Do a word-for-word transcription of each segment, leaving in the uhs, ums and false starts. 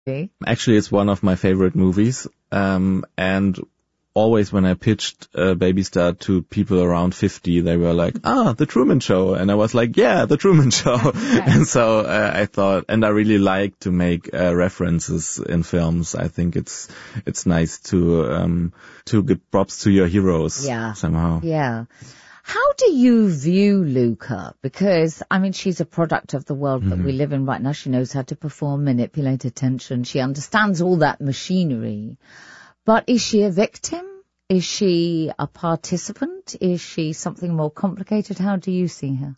Actually, it's one of my favorite movies. Um, and always when I pitched uh, Baby Star to people around fifty, they were like, ah, The Truman Show. And I was like, yeah, The Truman Show. Right. And so uh, I thought, and I really like to make uh, references in films. I think it's it's nice to um, to give props to your heroes yeah. somehow. Yeah. How do you view Luca? Because, I mean, she's a product of the world that mm-hmm. we live in right now. She knows how to perform, manipulate attention. She understands all that machinery. But is she a victim? Is she a participant? Is she something more complicated? How do you see her?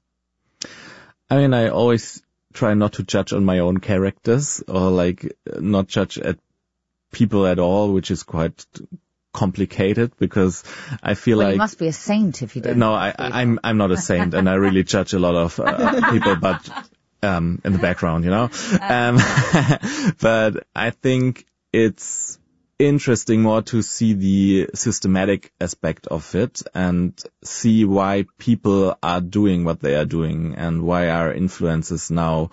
I mean, I always try not to judge on my own characters or like not judge at people at all, which is quite complicated because I feel well, like you must be a saint if you don't. No, I, I'm I'm not a saint, and I really judge a lot of uh, people, but um, in the background, you know. Um, but I think it's interesting more to see the systematic aspect of it and see why people are doing what they are doing and why our influencers now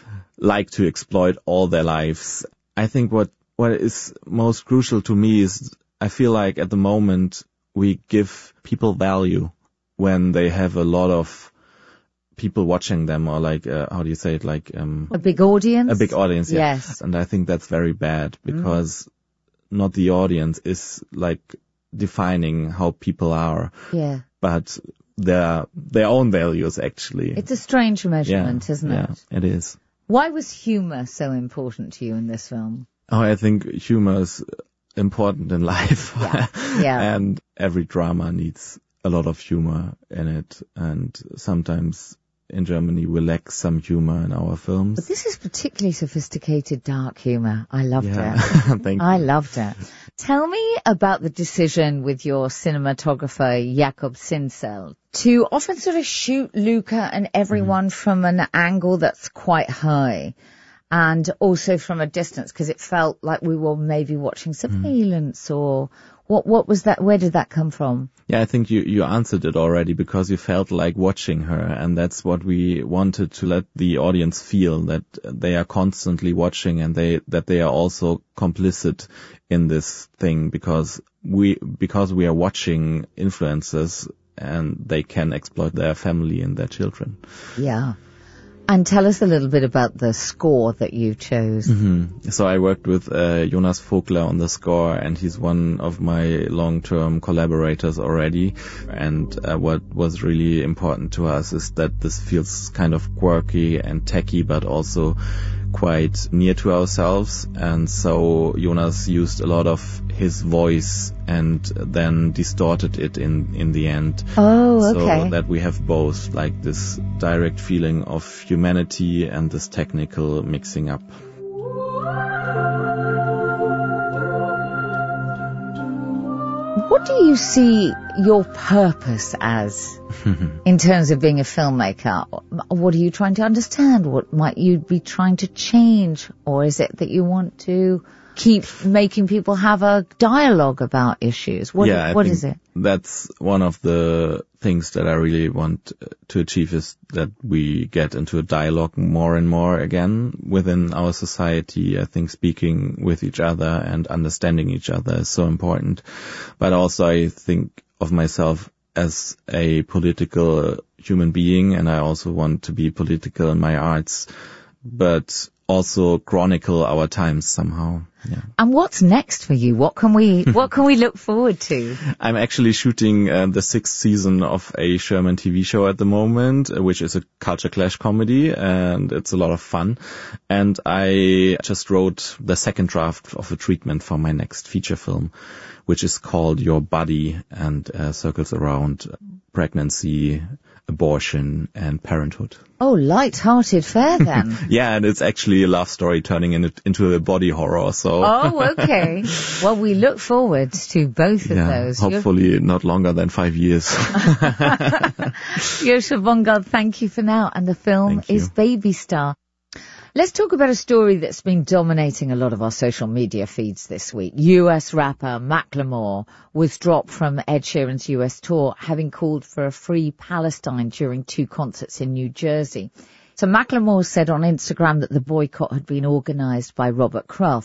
like to exploit all their lives. I think what what is most crucial to me is I feel like at the moment we give people value when they have a lot of people watching them or like, uh, how do you say it? Like, um, a big audience? A big audience, yeah. Yes. And I think that's very bad because mm. not the audience is like defining how people are. Yeah. But their, their own values actually. It's a strange measurement, yeah, isn't yeah, it? Yeah, it is. Why was humor so important to you in this film? Oh, I think humor is important in life. Yeah. yeah. And every drama needs a lot of humor in it. And sometimes in Germany we lack some humor in our films. But this is particularly sophisticated dark humor. I loved yeah. it. Thank I you. loved it. Tell me about the decision with your cinematographer Jakob Sinsel to often sort of shoot Luca and everyone mm. from an angle that's quite high. And also from a distance, because it felt like we were maybe watching surveillance mm. or what, what was that? Where did that come from? Yeah, I think you, you answered it already because you felt like watching her. And that's what we wanted to let the audience feel, that they are constantly watching and they, that they are also complicit in this thing because we, because we are watching influencers and they can exploit their family and their children. Yeah. And tell us a little bit about the score that you chose. Mm-hmm. So I worked with uh, Jonas Vogler on the score, and he's one of my long-term collaborators already. And uh, what was really important to us is that this feels kind of quirky and techy, but also quite near to ourselves. And so Jonas used a lot of his voice and then distorted it in, in the end. Oh, okay. So that we have both, like this direct feeling of humanity and this technical mixing up. What do you see your purpose as in terms of being a filmmaker? What are you trying to understand? What might you be trying to change? Or is it that you want to keep making people have a dialogue about issues? What, yeah, what is it? That's one of the things that I really want to achieve, is that we get into a dialogue more and more again within our society. I think speaking with each other and understanding each other is so important. But also I think of myself as a political human being, and I also want to be political in my arts, but also chronicle our times somehow. Yeah. And what's next for you? What can we what can we look forward to? I'm actually shooting uh, the sixth season of a Sherman T V show at the moment, uh, which is a culture clash comedy, and it's a lot of fun. And I just wrote the second draft of a treatment for my next feature film, which is called Your Body, and uh, circles around pregnancy, abortion, and parenthood. Oh, light-hearted fare then. Yeah, and it's actually a love story turning in it, into a body horror. So. Oh, okay. Well, we look forward to both of yeah, those. Hopefully You're... not longer than five years. Joseph Bongard, thank you for now. And the film is Baby Star. Let's talk about a story that's been dominating a lot of our social media feeds this week. U S rapper Macklemore was dropped from Ed Sheeran's U S tour, having called for a free Palestine during two concerts in New Jersey. So Macklemore said on Instagram that the boycott had been organised by Robert Kraft.